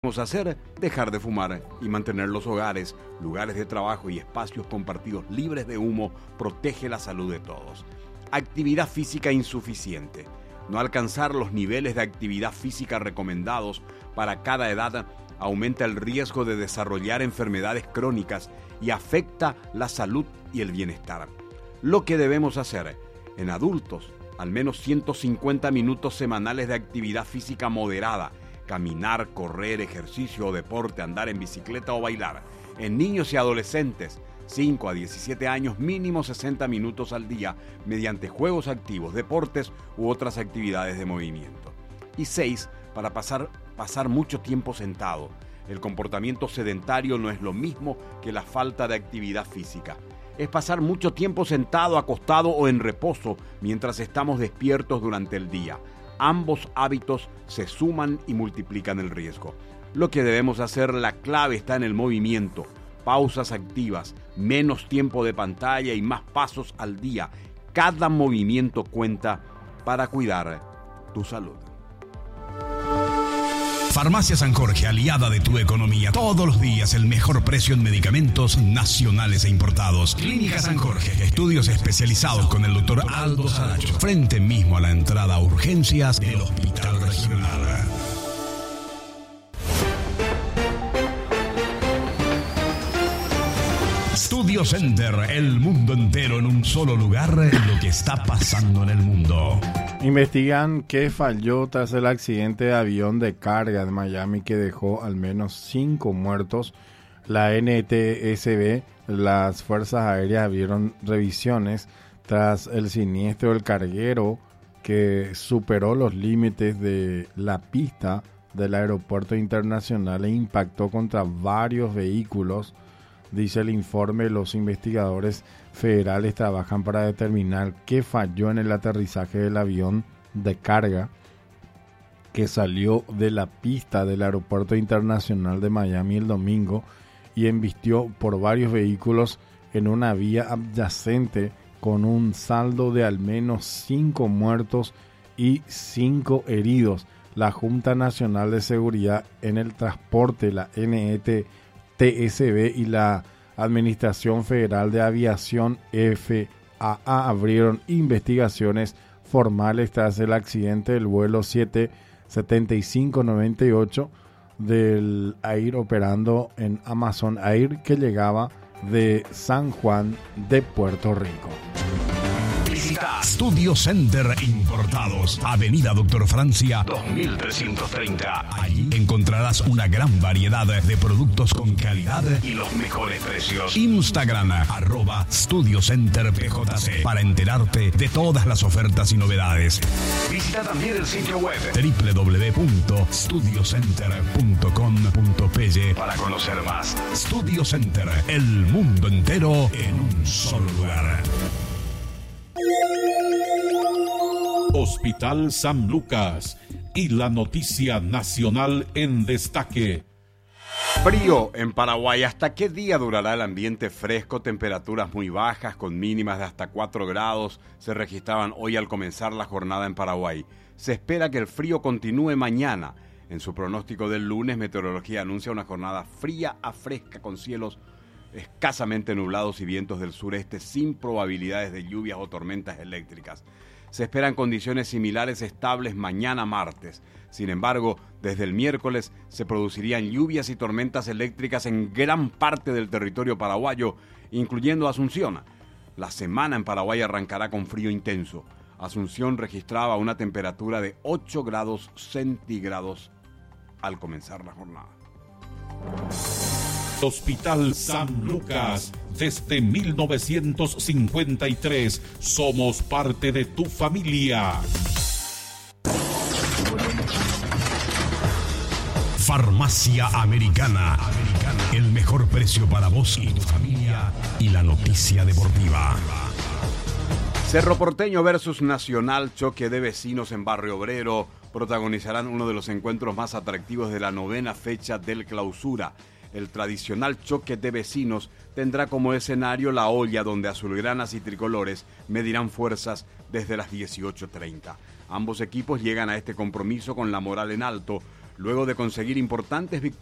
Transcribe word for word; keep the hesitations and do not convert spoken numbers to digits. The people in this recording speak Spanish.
hacer, dejar de fumar y mantener los hogares, lugares de trabajo y espacios compartidos libres de humo protege la salud de todos. Actividad física insuficiente. No alcanzar los niveles de actividad física recomendados para cada edad aumenta el riesgo de desarrollar enfermedades crónicas y afecta la salud y el bienestar. Lo que debemos hacer en adultos, al menos ciento cincuenta minutos semanales de actividad física moderada, caminar, correr, ejercicio o deporte, andar en bicicleta o bailar. En niños y adolescentes, cinco a diecisiete años, mínimo sesenta minutos al día, mediante juegos activos, deportes u otras actividades de movimiento. Y seis, para pasar, pasar mucho tiempo sentado. El comportamiento sedentario no es lo mismo que la falta de actividad física. Es pasar mucho tiempo sentado, acostado o en reposo mientras estamos despiertos durante el día. Ambos hábitos se suman y multiplican el riesgo. Lo que debemos hacer, la clave está en el movimiento, pausas activas, menos tiempo de pantalla y más pasos al día. Cada movimiento cuenta para cuidar tu salud. Farmacia San Jorge, aliada de tu economía. Todos los días el mejor precio en medicamentos nacionales e importados. Clínica San Jorge, estudios especializados con el doctor Aldo Saracho. Frente mismo a la entrada a urgencias del Hospital Regional. Studio Center, el mundo entero en un solo lugar, lo que está pasando en el mundo. Investigan qué falló tras el accidente de avión de carga de Miami que dejó al menos cinco muertos. La N T S B, las Fuerzas Aéreas, abrieron revisiones tras el siniestro del carguero que superó los límites de la pista del aeropuerto internacional e impactó contra varios vehículos. Dice el informe, los investigadores federales trabajan para determinar qué falló en el aterrizaje del avión de carga que salió de la pista del Aeropuerto Internacional de Miami el domingo y embistió por varios vehículos en una vía adyacente con un saldo de al menos cinco muertos y cinco heridos. La Junta Nacional de Seguridad en el Transporte, la N T S B, y la Administración Federal de Aviación F A A abrieron investigaciones formales tras el accidente del vuelo siete setenta y cinco noventa y ocho del Air operando en Amazon Air que llegaba de San Juan de Puerto Rico. Visita Studio Center Importados, Avenida Doctor Francia dos mil trescientos treinta. Allí encontrarás una gran variedad de productos con calidad y los mejores precios. Instagram, arroba Studio Center P J C, para enterarte de todas las ofertas y novedades. Visita también el sitio web doble u doble u doble u punto studio center punto com punto p y para conocer más. Studio Center, el mundo entero en un solo lugar. Hospital San Lucas y la noticia nacional en destaque. Frío en Paraguay. ¿Hasta qué día durará el ambiente fresco? Temperaturas muy bajas con mínimas de hasta cuatro grados se registraban hoy al comenzar la jornada en Paraguay. Se espera que el frío continúe mañana. En su pronóstico del lunes, Meteorología anuncia una jornada fría a fresca con cielos escasamente nublados y vientos del sureste sin probabilidades de lluvias o tormentas eléctricas. Se esperan condiciones similares estables mañana martes. Sin embargo, desde el miércoles se producirían lluvias y tormentas eléctricas en gran parte del territorio paraguayo, incluyendo Asunción. La semana en Paraguay arrancará con frío intenso. Asunción registraba una temperatura de ocho grados centígrados al comenzar la jornada. Hospital San Lucas, desde mil novecientos cincuenta y tres, somos parte de tu familia. Farmacia Americana, Americana, el mejor precio para vos y tu familia, y la noticia deportiva. Cerro Porteño versus Nacional, choque de vecinos en Barrio Obrero, protagonizarán uno de los encuentros más atractivos de la novena fecha del Clausura. El tradicional choque de vecinos tendrá como escenario la olla donde azulgranas y tricolores medirán fuerzas desde las dieciocho treinta. Ambos equipos llegan a este compromiso con la moral en alto, luego de conseguir importantes victorias